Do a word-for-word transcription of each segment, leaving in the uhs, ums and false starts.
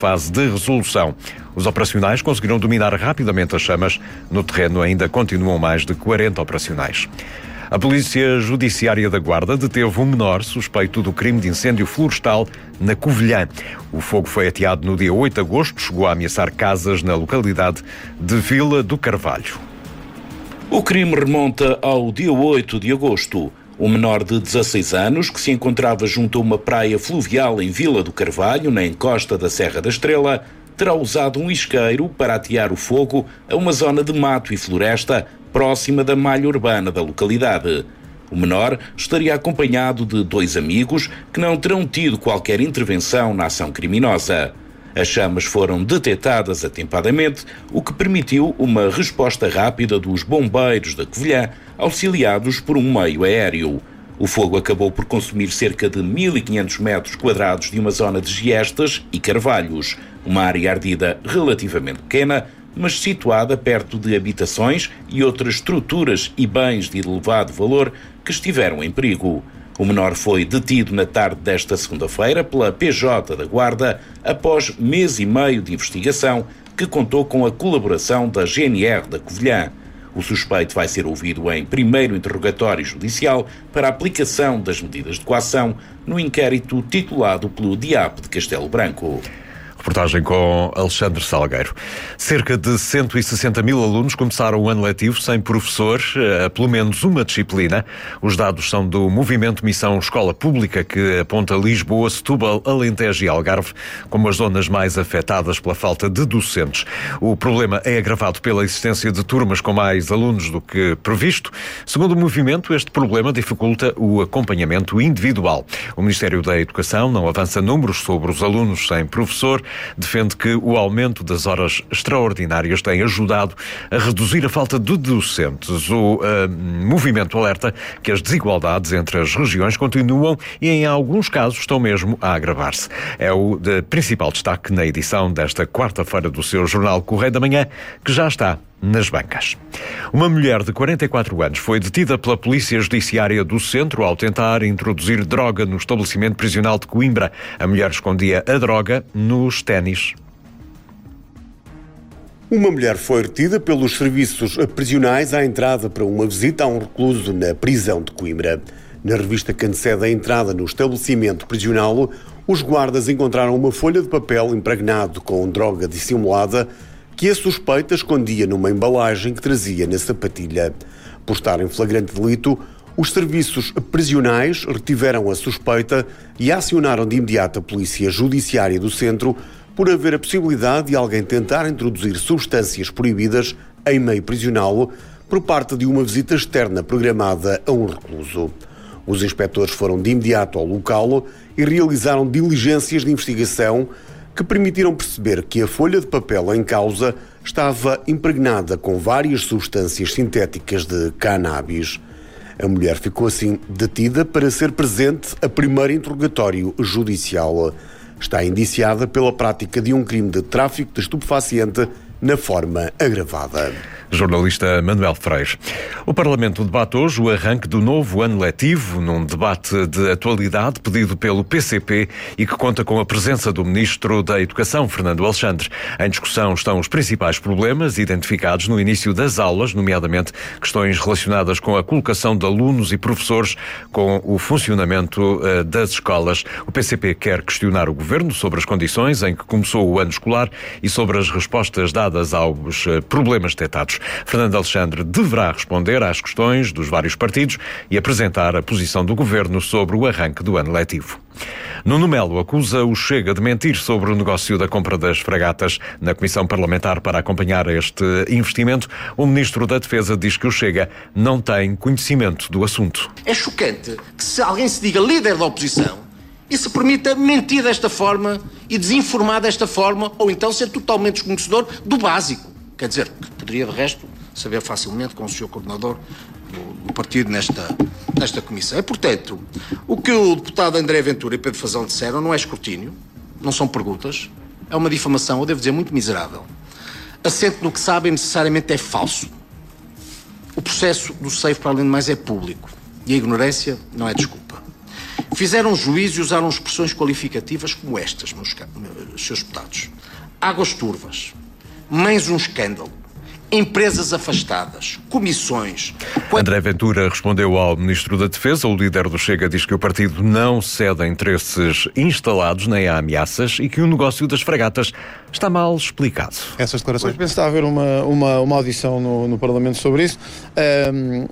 fase de resolução. Os operacionais conseguiram dominar rapidamente as chamas. No terreno ainda continuam mais de quarenta operacionais. A Polícia Judiciária da Guarda deteve um menor suspeito do crime de incêndio florestal na Covilhã. O fogo foi ateado no dia oito de agosto, chegou a ameaçar casas na localidade de Vila do Carvalho. O crime remonta ao dia oito de agosto. Um menor de dezasseis anos, que se encontrava junto a uma praia fluvial em Vila do Carvalho, na encosta da Serra da Estrela, terá usado um isqueiro para atear o fogo a uma zona de mato e floresta próxima da malha urbana da localidade. O menor estaria acompanhado de dois amigos que não terão tido qualquer intervenção na ação criminosa. As chamas foram detectadas atempadamente, o que permitiu uma resposta rápida dos bombeiros da Covilhã, auxiliados por um meio aéreo. O fogo acabou por consumir cerca de mil e quinhentos metros quadrados de uma zona de giestas e carvalhos, uma área ardida relativamente pequena, mas situada perto de habitações e outras estruturas e bens de elevado valor que estiveram em perigo. O menor foi detido na tarde desta segunda-feira pela P J da Guarda após mês e meio de investigação que contou com a colaboração da G N R da Covilhã. O suspeito vai ser ouvido em primeiro interrogatório judicial para a aplicação das medidas de coação no inquérito titulado pelo D I A P de Castelo Branco. Reportagem com Alexandre Salgueiro. Cerca de cento e sessenta mil alunos começaram o ano letivo sem professor, a pelo menos uma disciplina. Os dados são do movimento Missão Escola Pública, que aponta Lisboa, Setúbal, Alentejo e Algarve como as zonas mais afetadas pela falta de docentes. O problema é agravado pela existência de turmas com mais alunos do que previsto. Segundo o movimento, este problema dificulta o acompanhamento individual. O Ministério da Educação não avança números sobre os alunos sem professor. Defende que o aumento das horas extraordinárias tem ajudado a reduzir a falta de docentes. O uh, movimento alerta que as desigualdades entre as regiões continuam e, em alguns casos, estão mesmo a agravar-se. É o de principal destaque na edição desta quarta-feira do seu jornal Correio da Manhã, que já está nas bancas. Uma mulher de quarenta e quatro anos foi detida pela Polícia Judiciária do Centro ao tentar introduzir droga no estabelecimento prisional de Coimbra. A mulher escondia a droga nos ténis. Uma mulher foi retida pelos serviços prisionais à entrada para uma visita a um recluso na prisão de Coimbra. Na revista que antecede a entrada no estabelecimento prisional, os guardas encontraram uma folha de papel impregnado com droga dissimulada que a suspeita escondia numa embalagem que trazia na sapatilha. Por estar em flagrante delito, os serviços prisionais retiveram a suspeita e acionaram de imediato a Polícia Judiciária do Centro por haver a possibilidade de alguém tentar introduzir substâncias proibidas em meio prisional por parte de uma visita externa programada a um recluso. Os inspectores foram de imediato ao local e realizaram diligências de investigação que permitiram perceber que a folha de papel em causa estava impregnada com várias substâncias sintéticas de cannabis. A mulher ficou assim detida para ser presente a primeiro interrogatório judicial. Está indiciada pela prática de um crime de tráfico de estupefaciente na forma agravada. Jornalista Manuel Freire. O Parlamento debate hoje o arranque do novo ano letivo, num debate de atualidade pedido pelo P C P e que conta com a presença do Ministro da Educação, Fernando Alexandre. Em discussão estão os principais problemas identificados no início das aulas, nomeadamente questões relacionadas com a colocação de alunos e professores, com o funcionamento uh, das escolas. O P C P quer questionar o Governo sobre as condições em que começou o ano escolar e sobre as respostas dadas aos uh, problemas detectados. Fernando Alexandre deverá responder às questões dos vários partidos e apresentar a posição do Governo sobre o arranque do ano letivo. Nuno Melo acusa o Chega de mentir sobre o negócio da compra das fragatas. Na Comissão Parlamentar para acompanhar este investimento, o Ministro da Defesa diz que o Chega não tem conhecimento do assunto. É chocante que se alguém se diga líder da oposição e se permita mentir desta forma e desinformar desta forma, ou então ser totalmente desconhecedor do básico. Quer dizer, que poderia de resto saber facilmente com o senhor coordenador do, do partido nesta, nesta comissão. E, portanto, o que o deputado André Ventura e Pedro Fazão disseram não é escrutínio, não são perguntas, é uma difamação, eu devo dizer, muito miserável. Assente no que sabem, necessariamente é falso. O processo do SEIF, para além de mais, é público e a ignorância não é desculpa. fizeram juízo e usaram expressões qualificativas como estas, meus, meus senhores deputados. Águas turvas, mães um escândalo, empresas afastadas, comissões... André Ventura respondeu ao Ministro da Defesa. O líder do Chega diz que o partido não cede a interesses instalados nem a ameaças e que o negócio das fragatas está mal explicado. Essas declarações... Pois, penso que está a haver uma, uma, uma audição no, no Parlamento sobre isso. Um,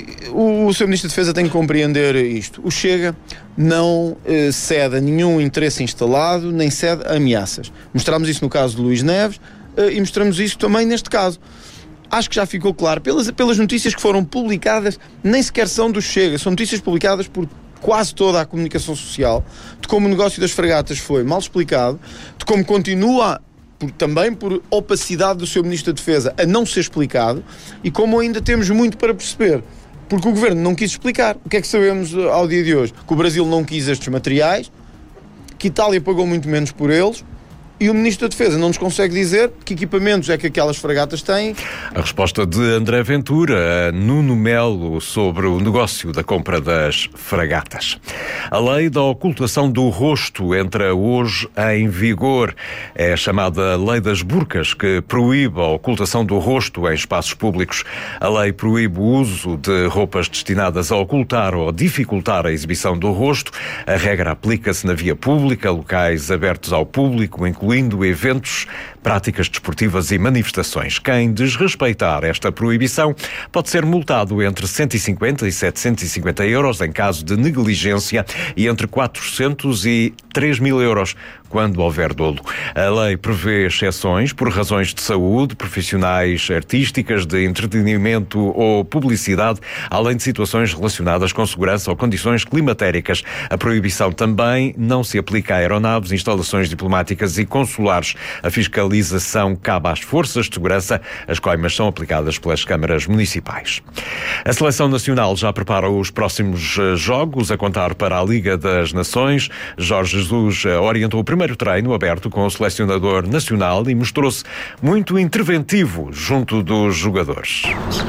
o, o Sr Ministro da Defesa tem que compreender isto. O Chega não uh, cede a nenhum interesse instalado, nem cede a ameaças. Mostramos isso no caso de Luís Neves uh, e mostramos isso também neste caso. Acho que já ficou claro, pelas, pelas notícias que foram publicadas, nem sequer são do Chega, são notícias publicadas por quase toda a comunicação social, de como o negócio das fragatas foi mal explicado, de como continua, por, também por opacidade do seu Ministro da Defesa, a não ser explicado, e como ainda temos muito para perceber, porque o Governo não quis explicar. O que é que sabemos ao dia de hoje? Que o Brasil não quis estes materiais, que a Itália pagou muito menos por eles, e o Ministro da Defesa não nos consegue dizer que equipamentos é que aquelas fragatas têm. A resposta de André Ventura a Nuno Melo sobre o negócio da compra das fragatas. A lei da ocultação do rosto entra hoje em vigor. É a chamada Lei das Burcas, que proíbe a ocultação do rosto em espaços públicos. A lei proíbe o uso de roupas destinadas a ocultar ou dificultar a exibição do rosto. A regra aplica-se na via pública, locais abertos ao público, incluindo incluindo eventos, práticas desportivas e manifestações. Quem desrespeitar esta proibição pode ser multado entre cento e cinquenta e setecentos e cinquenta euros em caso de negligência e entre quatrocentos e três mil euros quando houver dolo. A lei prevê exceções por razões de saúde, profissionais, artísticas, de entretenimento ou publicidade, além de situações relacionadas com segurança ou condições climatéricas. A proibição também não se aplica a aeronaves, instalações diplomáticas e consulares. A fiscalização cabe às forças de segurança. As coimas são aplicadas pelas câmaras municipais. A Seleção Nacional já prepara os próximos jogos, a contar para a Liga das Nações. Jorge Jesus orientou o primeiro treino aberto com o selecionador nacional e mostrou-se muito interventivo junto dos jogadores.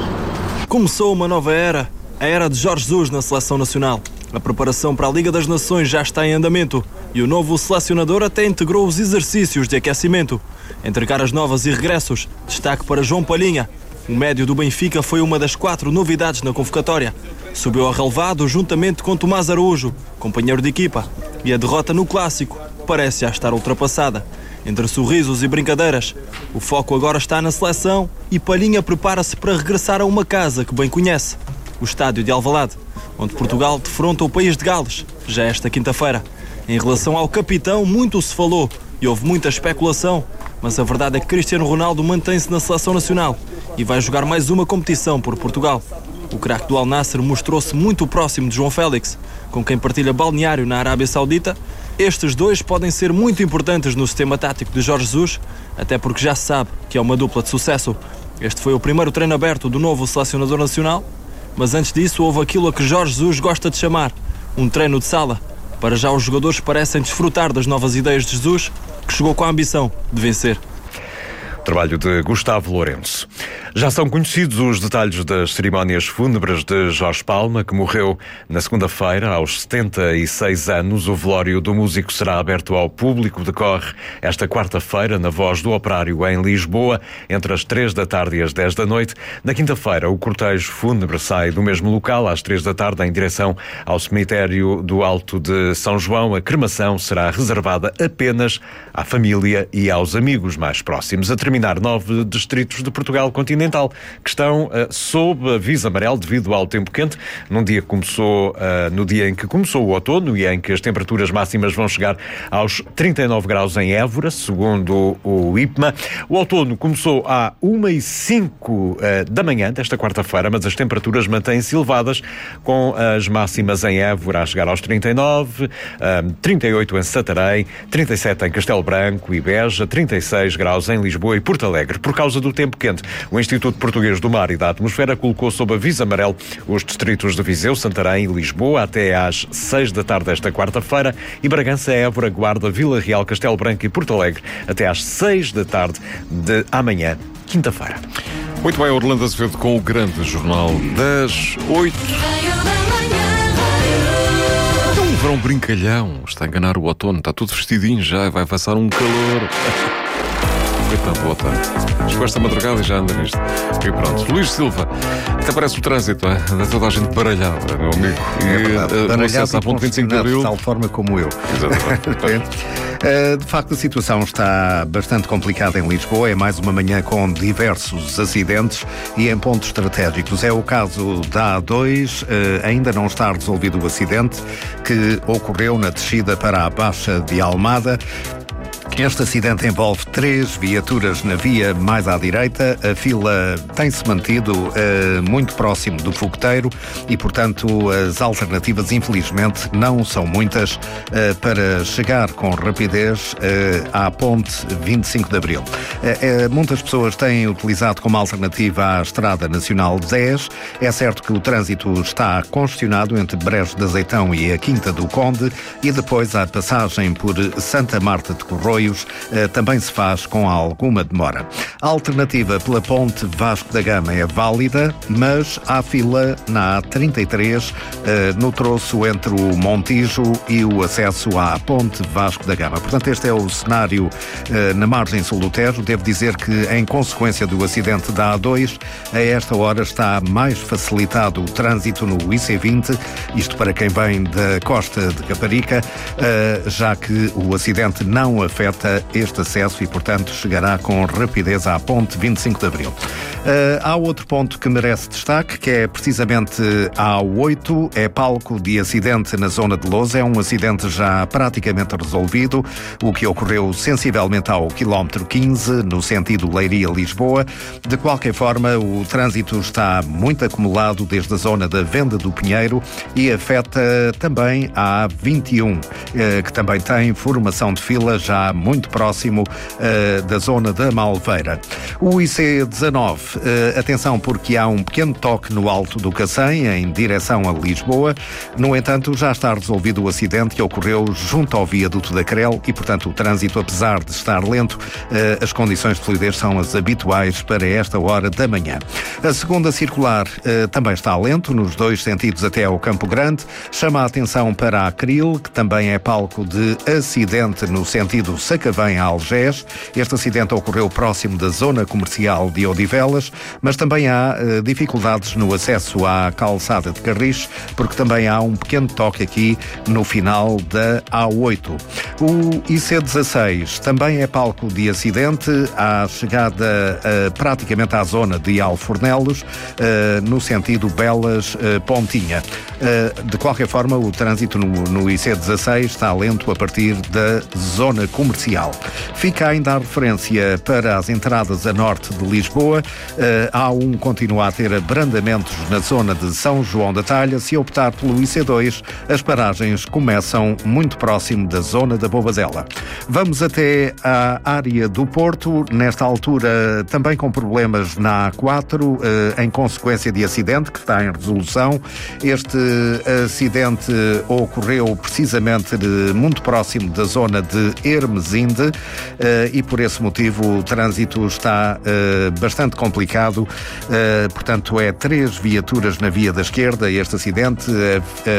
Começou uma nova era, a era de Jorge Jesus na Seleção Nacional. A preparação para a Liga das Nações já está em andamento e o novo selecionador até integrou os exercícios de aquecimento. Entre caras novas e regressos, destaque para João Palhinha. O médio do Benfica foi uma das quatro novidades na convocatória. Subiu ao relevado juntamente com Tomás Araújo, companheiro de equipa, e a derrota no Clássico parece já estar ultrapassada. Entre sorrisos e brincadeiras, o foco agora está na seleção e Palhinha prepara-se para regressar a uma casa que bem conhece, o estádio de Alvalade, onde Portugal defronta o país de Gales, já esta quinta-feira. Em relação ao capitão, muito se falou e houve muita especulação, mas a verdade é que Cristiano Ronaldo mantém-se na Seleção Nacional e vai jogar mais uma competição por Portugal. O craque do Al Nassr mostrou-se muito próximo de João Félix, com quem partilha balneário na Arábia Saudita. Estes dois podem ser muito importantes no sistema tático de Jorge Jesus, até porque já se sabe que é uma dupla de sucesso. Este foi o primeiro treino aberto do novo selecionador nacional, mas antes disso houve aquilo a que Jorge Jesus gosta de chamar um treino de sala. Para já os jogadores parecem desfrutar das novas ideias de Jesus, que chegou com a ambição de vencer. Trabalho de Gustavo Lourenço. Já são conhecidos os detalhes das cerimónias fúnebres de Jorge Palma, que morreu na segunda-feira, aos setenta e seis anos. O velório do músico será aberto ao público. Decorre esta quarta-feira na Voz do Operário, em Lisboa, entre as três da tarde e as dez da noite. Na quinta-feira, o cortejo fúnebre sai do mesmo local, às três da tarde, em direção ao cemitério do Alto de São João. A cremação será reservada apenas à família e aos amigos mais próximos. A terminar, nove distritos de Portugal continental que estão uh, sob aviso amarelo devido ao tempo quente, num dia que começou, uh, no dia em que começou o outono e em que as temperaturas máximas vão chegar aos trinta e nove graus em Évora, segundo o I P M A. O outono começou à uma e cinco uh, da manhã desta quarta-feira, mas as temperaturas mantêm-se elevadas, com as máximas em Évora a chegar aos trinta e nove, uh, trinta e oito em Santarém, trinta e sete em Castelo Branco e Beja, trinta e seis graus em Lisboa e Porto Alegre. Por causa do tempo quente, o Instituto Português do Mar e da Atmosfera colocou sob aviso amarelo os distritos de Viseu, Santarém e Lisboa até às seis da tarde desta quarta-feira e Bragança, Évora, Guarda, Vila Real, Castelo Branco e Porto Alegre até às seis da tarde de amanhã, quinta-feira. Muito bem, Orlando Azevedo com o grande jornal das oito. verão brincalhão, está a enganar o outono, está tudo vestidinho já, vai passar um calor. Coitado do outono. Chegou esta madrugada e já anda nisto. E pronto. Luís Silva, até parece o trânsito, é? Anda toda a gente baralhada, meu amigo. E é verdade, uh, baralhado à ponte vinte e cinco de Abril. De tal forma como eu. Exatamente. Uh, de facto, a situação está bastante complicada em Lisboa. É mais uma manhã com diversos acidentes e em pontos estratégicos. É o caso da A dois. Uh, ainda não está resolvido o acidente que ocorreu na descida para a Baixa de Almada. Este acidente envolve três viaturas na via mais à direita. A fila tem-se mantido uh, muito próximo do fogueteiro e, portanto, as alternativas, infelizmente, não são muitas uh, para chegar com rapidez uh, à ponte vinte e cinco de Abril. Uh, uh, muitas pessoas têm utilizado como alternativa a Estrada Nacional dez. É certo que o trânsito está congestionado entre Brejo de Azeitão e a Quinta do Conde e depois a passagem por Santa Marta de Corroios também se faz com alguma demora. A alternativa pela ponte Vasco da Gama é válida, mas há fila na A trinta e três, no troço entre o Montijo e o acesso à ponte Vasco da Gama. Portanto, este é o cenário na margem sul do Tejo. Devo dizer que, em consequência do acidente da A dois, a esta hora está mais facilitado o trânsito no I C vinte, isto para quem vem da costa de Caparica, já que o acidente não afeta este acesso e, portanto, chegará com rapidez à ponte vinte e cinco de Abril. Uh, há outro ponto que merece destaque, que é precisamente a A oito, é palco de acidente na zona de Lousa. É um acidente já praticamente resolvido, o que ocorreu sensivelmente ao quilómetro quinze, no sentido Leiria-Lisboa. De qualquer forma, o trânsito está muito acumulado desde a zona da Venda do Pinheiro e afeta também a A vinte e um, uh, que também tem formação de fila já muito próximo uh, da zona da Malveira. O I C dezanove, uh, atenção porque há um pequeno toque no Alto do Cacém, em direção a Lisboa. No entanto, já está resolvido o acidente que ocorreu junto ao viaduto da Crel e, portanto, o trânsito, apesar de estar lento, uh, as condições de fluidez são as habituais para esta hora da manhã. A segunda circular uh, também está lento, nos dois sentidos até ao Campo Grande. Chama a atenção para a Acril, que também é palco de acidente no sentido Sacavém a Algés. Este acidente ocorreu próximo da zona comercial de Odivelas, mas também há uh, dificuldades no acesso à calçada de Carris, porque também há um pequeno toque aqui no final da A oito. O I C dezasseis também é palco de acidente à chegada uh, praticamente à zona de Alfornelos, uh, no sentido Belas-Pontinha. Uh, uh, de qualquer forma, o trânsito no, no I C dezasseis está lento a partir da zona comercial. Fica ainda a referência para as entradas a norte de Lisboa. Uh, a A um continua a ter abrandamentos na zona de São João da Talha. Se optar pelo I C dois, as paragens começam muito próximo da zona da Bobadela. Vamos até à área do Porto, nesta altura também com problemas na A quatro, uh, em consequência de acidente que está em resolução. Este acidente ocorreu precisamente de, muito próximo da zona de Hermesinde, uh, e por esse motivo o trânsito está uh, bastante complicado. Uh, portanto, é três viaturas na via da esquerda. Este acidente, a,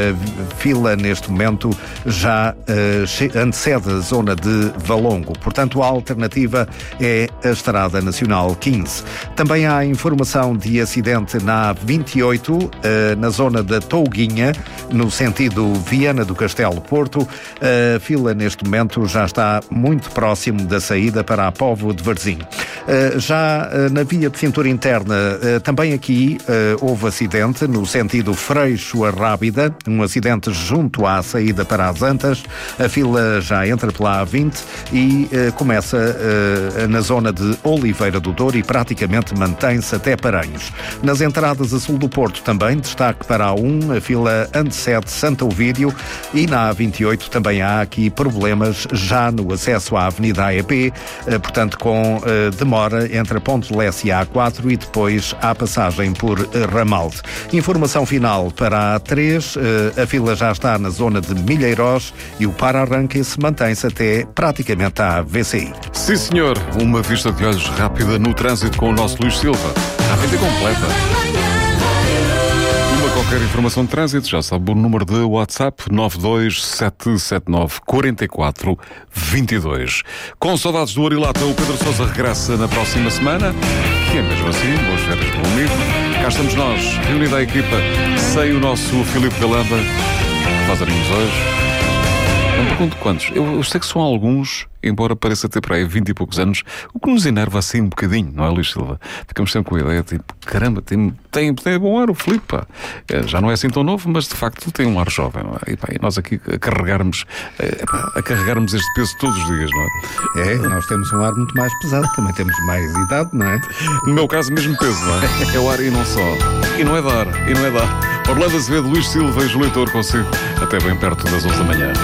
a fila neste momento já uh, antecede a zona de Valongo. Portanto, a alternativa é a Estrada Nacional quinze. Também há informação de acidente na A vinte e oito, uh, na zona da Touguinha, no sentido Viana do Castelo Porto. A fila neste momento já está muito próximo da saída para a Póvoa de Varzim. Uh, já uh, na via de cintura interna, uh, também aqui uh, houve acidente no sentido Freixo a Rábida, um acidente junto à saída para as Antas. A fila já entra pela A vinte e uh, começa uh, na zona de Oliveira do Douro e praticamente mantém-se até Paranhos. Nas entradas a sul do Porto também, destaque para a A um, a fila antecede Santo Ovídio, e na A vinte e oito também há aqui problemas já no acesso à Avenida A E P, uh, portanto com uh, demora entre a Ponte de Lessa e a A quatro e depois a passagem por uh, Ramalde. Informação final para a A três, uh, a fila já está na zona de Milheirós e o para-arranque se mantém-se até praticamente à V C I. Sim, senhor. Uma vista de olhos rápida no trânsito com o nosso Luís Silva. A vida completa. Uma qualquer qualquer informação de trânsito, já sabe o número de WhatsApp nove dois sete sete nove quatro quatro dois dois. Com saudades do Arilata, o Pedro Sousa regressa na próxima semana, que é mesmo assim, boas férias para o amigo. Cá estamos nós, reunida a equipa, sem o nosso Filipe Galamba, que faz aninhos hoje. Não pergunto quantos. Eu, eu sei que são alguns, embora pareça ter para aí vinte e poucos anos, o que nos enerva assim um bocadinho, não é, Luís Silva? Ficamos sempre com a ideia, tipo, caramba, tem, tem, tem bom ar o Filipe, pá. Já não é assim tão novo, mas de facto tem um ar jovem, não é? E, pá, e nós aqui a carregarmos, a, a carregarmos este peso todos os dias, não é? É, nós temos um ar muito mais pesado, também temos mais idade, não é? No meu caso, mesmo peso, não é? É o ar e não só. E não é dar, e não é dar. Orlando Azevedo, Luís Silva e Julio Touro consigo até bem perto das onze da manhã.